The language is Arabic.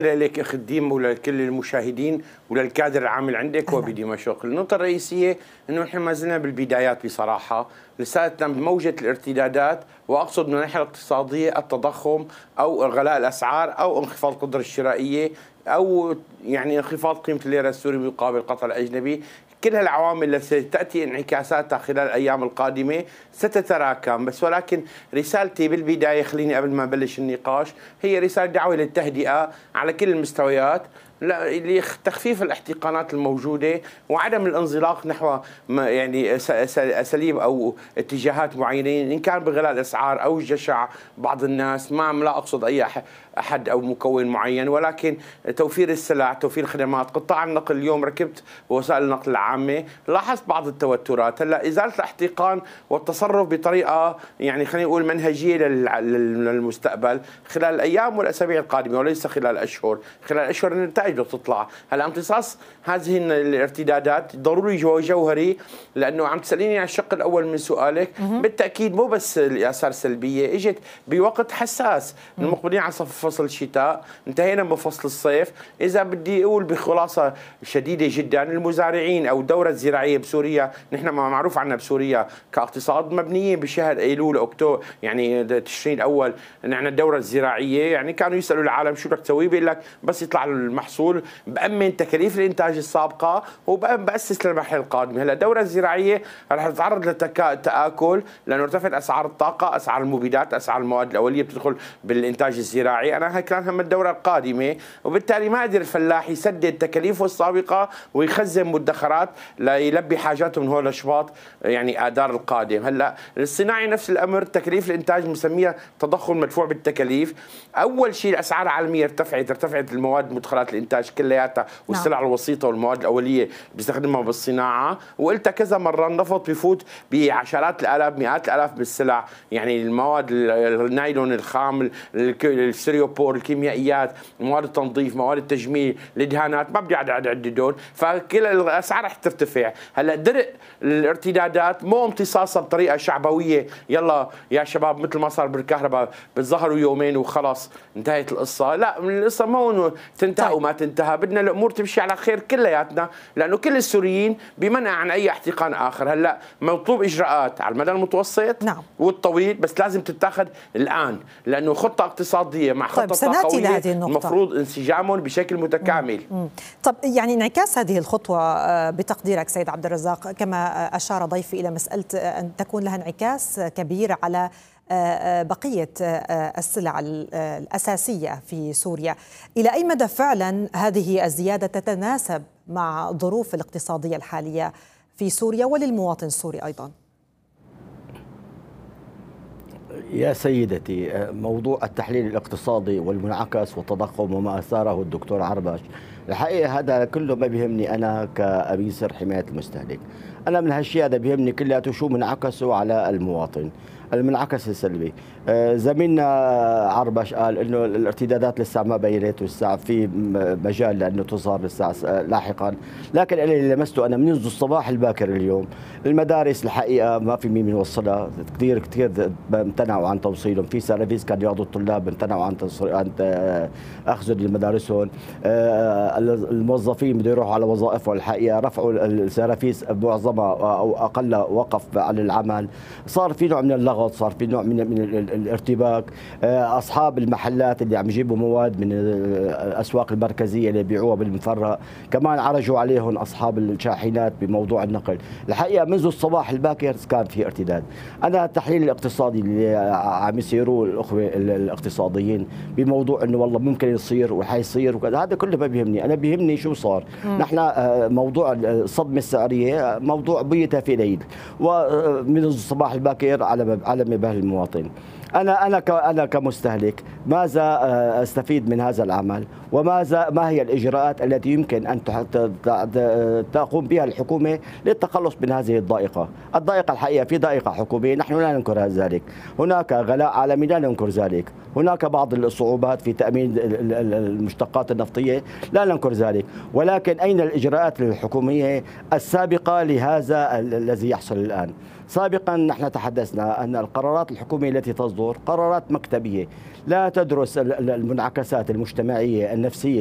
لك اخ الدين ولكل المشاهدين وللكادر العامل عندك وبدمشق. النقطة الرئيسية انه نحن ما زلنا بالبدايات بصراحة، لساتنا بموجة الارتدادات، واقصد من الناحية الاقتصادية التضخم او غلاء الاسعار او انخفاض القدرة الشرائية او يعني انخفاض قيمة الليرة السوري مقابل القطر الاجنبي. كل هالعوامل التي تأتي انعكاساتها خلال الأيام القادمة ستتراكم، بس ولكن رسالتي بالبداية خليني قبل ما نبلش النقاش هي رسالة دعوة للتهدئة على كل المستويات لتخفيف الاحتقانات الموجودة وعدم الانزلاق نحو يعني أساليب أو اتجاهات معينة، إن كان بغلاء الأسعار أو جشع بعض الناس. ما لا أقصد أي أحد أو مكون معين، ولكن توفير السلع، توفير الخدمات. قطاع النقل اليوم ركبت وسائل النقل العامة لاحظت بعض التوترات. هلا إزالة الاحتقان والتصرف بطريقة يعني خلينا نقول منهجية للمستقبل خلال الأيام والأسابيع القادمة وليس خلال الأشهر. خلال الأشهر النتائج بدها تطلع. هلا امتصاص هذه الارتدادات ضروري وجوهري، لأنه عم تسأليني عن الشق الأول من سؤالك. بالتأكيد مو بس الآثار السلبية اجت بوقت حساس، المقبلين على فصل الشتاء، انتهينا من فصل الصيف. إذا بدي أقول بخلاصة شديدة جدا، المزارعين أو الدورة الزراعية بسوريا، نحن ما معروف عنا بسوريا كاقتصاد مبنيين بشهر أيلول أكتوبر يعني تشرين الأول. نحن الدورة الزراعية يعني كانوا يسألوا العالم شو بدك تسوي، بيقول لك بس يطلع المحصول بأمن تكاليف الإنتاج السابقة وبأسس للمرحلة القادمة. هلا الدورة الزراعية رح تتعرض لتآكل لأنه ارتفعت أسعار الطاقة، أسعار المبيدات، أسعار المواد الأولية بتدخل بالإنتاج الزراعي. أنا كان هم الدورة القادمة، وبالتالي ما قدر الفلاح يسدد تكاليفه السابقة ويخزن مدخرات ليلبي حاجاته من هول الأشواط يعني آذار القادم. هلا الصناعي نفس الأمر، تكاليف الإنتاج مسميها تضخم مدفوع بالتكاليف. أول شيء الأسعار العالمية ارتفعت المواد مدخلات الإنتاج كلياتها والسلع الوسيطة والمواد الأولية بيستخدمها بالصناعة. وقلتها كذا مرة، النفط بيفوت بعشرات الآلاف مئات الآلاف بالسلع، يعني المواد النايلون الخام، الستيروبور، الكيميائيات، مواد التنظيف، مواد التجميل، الدهانات، ما بدي اعددهم. فكل الاسعار رح ترتفع. هلا درء الارتدادات مو امتصاصها بطريقه شعبويه، يلا يا شباب مثل ما صار بالكهرباء بتظهروا يومين وخلص انتهت القصه. لا، القصه مو انه تنتهي وما تنتهى، بدنا الامور تمشي على خير كلياتنا، لانه كل السوريين بمنع عن اي احتقان اخر. هلا مطلوب اجراءات على المدى المتوسط والطويل، بس لازم تتاخذ الان، لانه خطه اقتصاديه مع خطه طاقويه المفروض انسجامهم بشكل متكامل. طب يعني انعكاس هذه الخطوه بتقديرك سيد عبد الرزاق، كما اشار ضيفي الى مساله ان تكون لها انعكاس كبير على بقيه السلع الاساسيه في سوريا، الى اي مدى فعلا هذه الزياده تتناسب مع الظروف الاقتصاديه الحاليه في سوريا وللمواطن السوري ايضا؟ يا سيدتي، موضوع التحليل الاقتصادي والمنعكس والتضخم وما أثاره الدكتور عربش، الحقيقة هذا كله ما بيهمني أنا كأمين سر حماية المستهلك. أنا من هالشيء هذا بيهمني كلياته شو منعكسه على المواطن، المنعكس السلبي. زميلنا عربش قال انه الارتدادات لسه ما بينت والساعه في مجال لانه تظهر لسه لاحقا، لكن اللي لمسته انا منذ الصباح الباكر اليوم المدارس الحقيقه ما في مين بيوصلها، كثير امتنعوا عن توصيلهم. في سيرفيس كان ياخذوا الطلاب امتنعوا عن اخذهم لمدارسهم. الموظفين بده يروحوا على وظائفهم، الحقيقه رفعوا السيرفيس معظمها او اقل وقف عن العمل. صار في نوع من اللغط، صار في نوع من الارتباك. اصحاب المحلات اللي عم يجيبوا مواد من الاسواق المركزيه اللي يبيعوها بالمفرق كمان عرجوا عليهم اصحاب الشاحنات بموضوع النقل. الحقيقه منذ الصباح الباكر كان في ارتداد. انا التحليل الاقتصادي اللي عم يصيروا الاخوه الاقتصاديين بموضوع انه والله ممكن يصير وحيصير وكذا، هذا كله ما بيهمني. انا بيهمني شو صار. نحن موضوع الصدمه السعريه موضوع بيته في ليل، ومنذ الصباح الباكر على مبال المواطن. أنا كمستهلك ماذا أستفيد من هذا العمل، ما هي الإجراءات التي يمكن أن تقوم بها الحكومة للتخلص من هذه الضائقة الحقيقة. في ضائقة حكومية نحن لا ننكر ذلك، هناك غلاء عالمي لا ننكر ذلك، هناك بعض الصعوبات في تأمين المشتقات النفطية لا ننكر ذلك، ولكن أين الإجراءات الحكومية السابقة لهذا الذي يحصل الآن؟ سابقا نحن تحدثنا أن القرارات الحكومية التي تصدر تنظر قرارات مكتبية لا تدرس المنعكسات المجتمعية النفسية